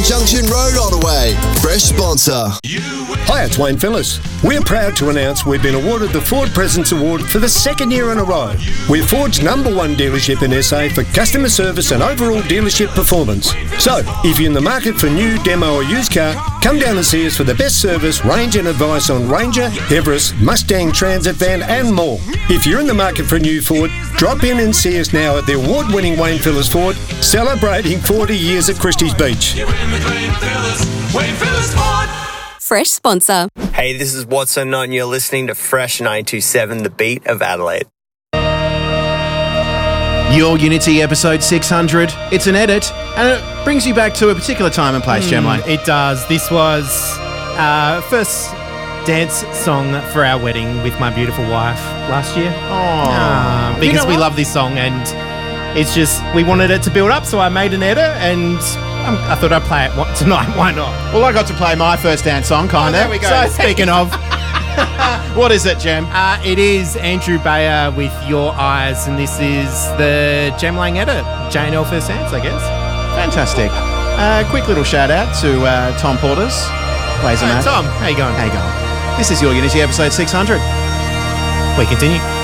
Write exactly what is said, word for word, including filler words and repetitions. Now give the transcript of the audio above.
Junction Road, Otterway. Fresh sponsor. Hi, it's Wayne Phillips. We're proud to announce we've been awarded the Ford Presence Award for the second year in a row. We're Ford's number one dealership in S A for customer service and overall dealership performance. So, if you're in the market for new, demo or used car, come down and see us for the best service, range and advice on Ranger, Everest, Mustang Transit Van and more. If you're in the market for a new Ford, drop in and see us now at the award-winning Wayne Phillips Ford, celebrating forty years at Christie's Beach. Fresh sponsor. Hey, this is Watson, and you're listening to Fresh nine two seven, the beat of Adelaide. Your Unity episode six hundred. It's an edit, and it brings you back to a particular time and place, mm, Gemline. It does. This was uh, first dance song for our wedding with my beautiful wife last year. Oh, uh, because you know we what? love this song, and it's just, we wanted it to build up, so I made an edit, and um, I thought I'd play it tonight. Why not? Well, I got to play my first dance song, kind of. Oh, there we go. So speaking of, what is it, Gem? Uh, it is Andrew Bayer with Your Eyes, and this is the Gemlang edit. J N L First Dance, I guess. Fantastic. Uh, quick little shout out to uh, Tom Porters. Plays Hey, on that. Tom, how you going? How you going? This is Your Unity episode six hundred. We continue.